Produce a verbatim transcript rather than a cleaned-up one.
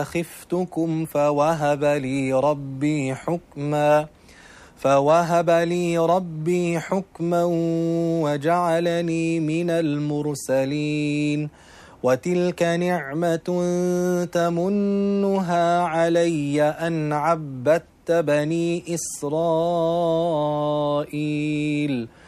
خفتكم فوهب لي ربي حكما فوهب لي ربي حكما وجعلني من المرسلين وتلك نعمة تمنها علي أن عبدت بني إسرائيل